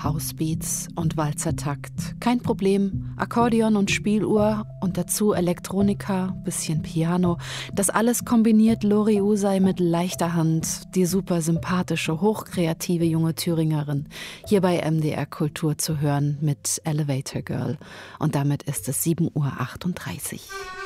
Housebeats und Walzertakt. Kein Problem. Akkordeon und Spieluhr und dazu Elektronika, bisschen Piano. Das alles kombiniert Lori Usey mit leichter Hand, die super sympathische, hochkreative junge Thüringerin. Hier bei MDR Kultur zu hören mit Elevator Girl. Und damit ist es 7:38 Uhr.